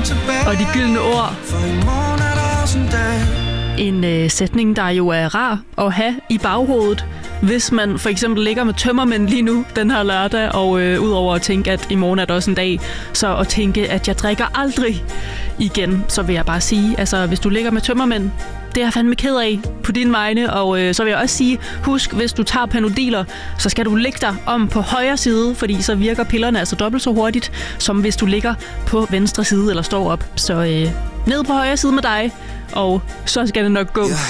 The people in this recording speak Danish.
Og de gyldne ord. For i morgen er der også en dag. En sætning, der jo er rar at have i baghovedet, hvis man for eksempel ligger med tømmermænd lige nu den her lørdag, og udover at tænke, at i morgen er der også en dag, så at tænke, at jeg drikker aldrig igen, så vil jeg bare sige, altså hvis du ligger med tømmermænd, det er jeg fandme ked af på dine vegne, og så vil jeg også sige, husk, hvis du tager Panodiler, så skal du ligge dig om på højre side, fordi så virker pillerne altså dobbelt så hurtigt, som hvis du ligger på venstre side eller står op. Så ned på højre side med dig, og så skal det nok gå.